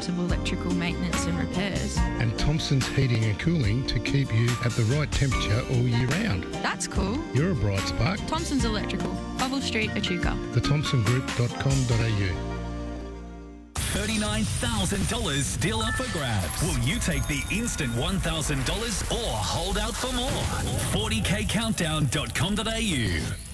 of electrical maintenance and repairs. And Thompson's Heating and Cooling to keep you at the right temperature all year round. That's cool. You're a bright spark. Thompson's Electrical, Bubble Street, Echuca. thethompsongroup.com.au. $39,000 still up for grabs. Will you take the instant $1,000 or hold out for more? 40kcountdown.com.au.